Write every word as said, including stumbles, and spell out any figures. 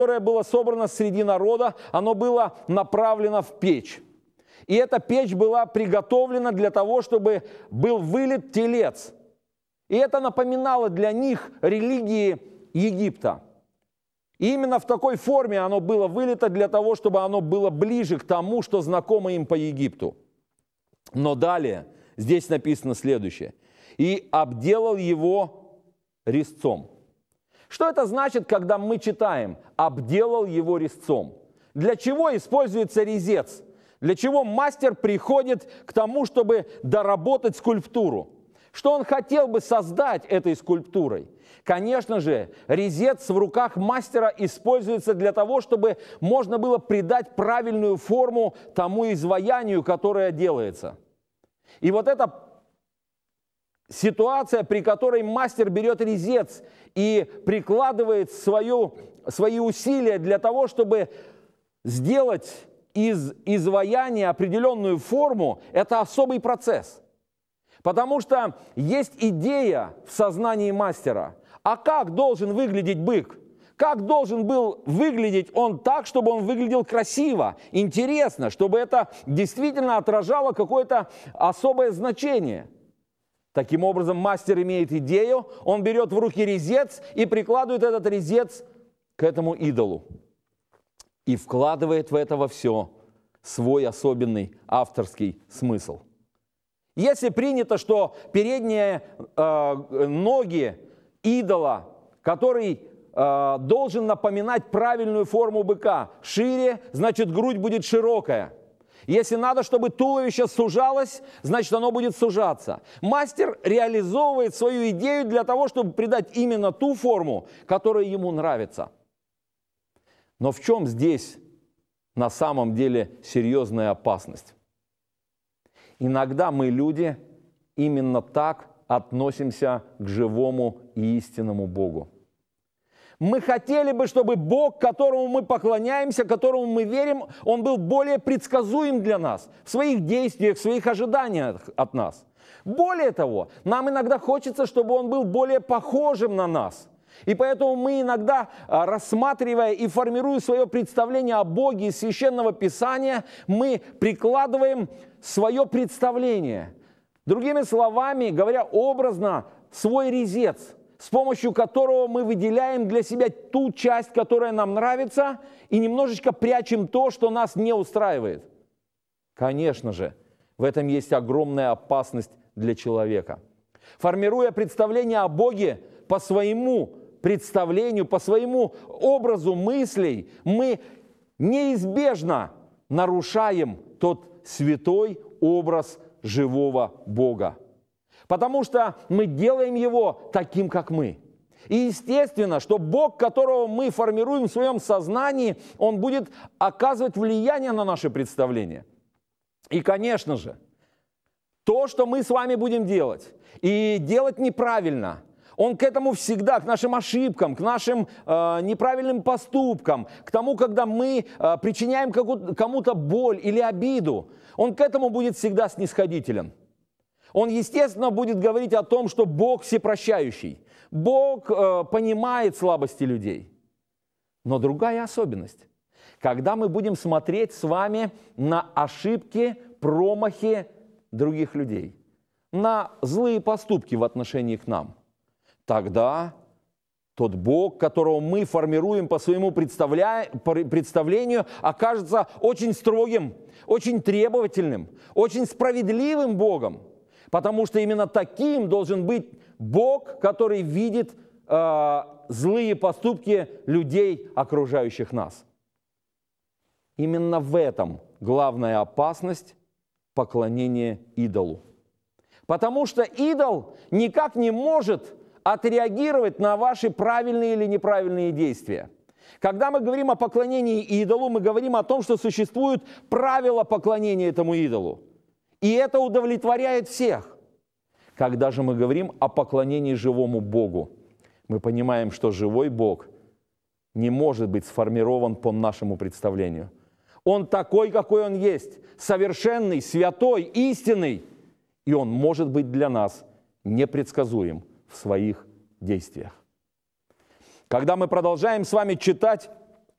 которое было собрано среди народа, оно было направлено в печь. И эта печь была приготовлена для того, чтобы был вылит телец. И это напоминало для них религии Египта. И именно в такой форме оно было вылито для того, чтобы оно было ближе к тому, что знакомо им по Египту. Но далее здесь написано следующее. «И обделал его резцом». Что это значит, когда мы читаем «обделал его резцом»? Для чего используется резец? Для чего мастер приходит к тому, чтобы доработать скульптуру? Что он хотел бы создать этой скульптурой? Конечно же, резец в руках мастера используется для того, чтобы можно было придать правильную форму тому изваянию, которое делается. И вот эта ситуация, при которой мастер берет резец и прикладывает свою, свои усилия для того, чтобы сделать из изваяния определенную форму, это особый процесс. Потому что есть идея в сознании мастера. А как должен выглядеть бык? Как должен был выглядеть он так, чтобы он выглядел красиво, интересно, чтобы это действительно отражало какое-то особое значение? Таким образом, мастер имеет идею, он берет в руки резец и прикладывает этот резец к этому идолу. И вкладывает в это во все свой особенный авторский смысл. Если принято, что передние э, ноги идола, который э, должен напоминать правильную форму быка, шире, значит грудь будет широкая. Если надо, чтобы туловище сужалось, значит оно будет сужаться. Мастер реализовывает свою идею для того, чтобы придать именно ту форму, которая ему нравится. Но в чем здесь на самом деле серьезная опасность? Иногда мы, люди, именно так относимся к живому и истинному Богу. Мы хотели бы, чтобы Бог, которому мы поклоняемся, которому мы верим, Он был более предсказуем для нас в своих действиях, в своих ожиданиях от нас. Более того, нам иногда хочется, чтобы Он был более похожим на нас. И поэтому мы иногда, рассматривая и формируя свое представление о Боге из Священного Писания, мы прикладываем свое представление. Другими словами, говоря образно, свой резец, с помощью которого мы выделяем для себя ту часть, которая нам нравится, и немножечко прячем то, что нас не устраивает. Конечно же, в этом есть огромная опасность для человека. Формируя представление о Боге по своему представлению, по своему образу мыслей, мы неизбежно нарушаем тот святой образ живого Бога. Потому что мы делаем его таким, как мы. И естественно, что Бог, которого мы формируем в своем сознании, Он будет оказывать влияние на наше представление. И, конечно же, то, что мы с вами будем делать, и делать неправильно, Он к этому всегда, к нашим ошибкам, к нашим э, неправильным поступкам, к тому, когда мы э, причиняем кому-то боль или обиду, Он к этому будет всегда снисходителен. Он, естественно, будет говорить о том, что Бог всепрощающий. Бог э, понимает слабости людей. Но другая особенность. Когда мы будем смотреть с вами на ошибки, промахи других людей, на злые поступки в отношении к нам, тогда тот Бог, которого мы формируем по своему представля... представлению, окажется очень строгим, очень требовательным, очень справедливым Богом. Потому что именно таким должен быть Бог, который видит э, злые поступки людей, окружающих нас. Именно в этом главная опасность поклонения идолу. Потому что идол никак не может отреагировать на ваши правильные или неправильные действия. Когда мы говорим о поклонении идолу, мы говорим о том, что существуют правила поклонения этому идолу. И это удовлетворяет всех. Когда же мы говорим о поклонении живому Богу, мы понимаем, что живой Бог не может быть сформирован по нашему представлению. Он такой, какой Он есть, совершенный, святой, истинный. И Он может быть для нас непредсказуем в своих действиях. Когда мы продолжаем с вами читать